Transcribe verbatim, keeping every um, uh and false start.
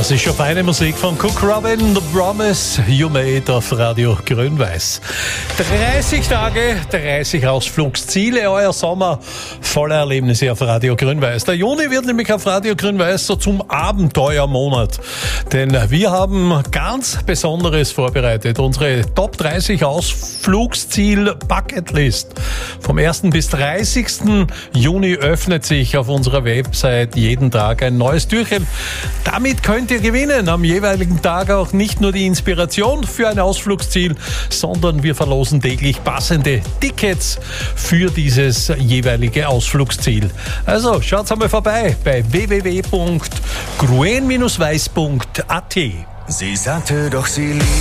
Das ist schon feine Musik von Cook Robin, The Promise You Made auf Radio Grün-Weiß. dreißig Tage, dreißig Ausflugsziele, euer Sommer voller Erlebnisse auf Radio Grün-Weiß. Der Juni wird nämlich auf Radio Grün-Weiß so zum Abenteuermonat, denn wir haben ganz Besonderes vorbereitet. Unsere Top dreißig Ausflugsziel Bucketlist. Vom ersten bis dreißigsten Juni öffnet sich auf unserer Website jeden Tag ein neues Türchen. Damit könnt ihr gewinnen. Am jeweiligen Tag auch nicht nur die Inspiration für ein Ausflugsziel, sondern wir verlosen täglich passende Tickets für dieses jeweilige Ausflugsziel. Also schaut einmal vorbei bei w w w punkt gruen Bindestrich weiß punkt a t. Sie sagte doch, sie liebt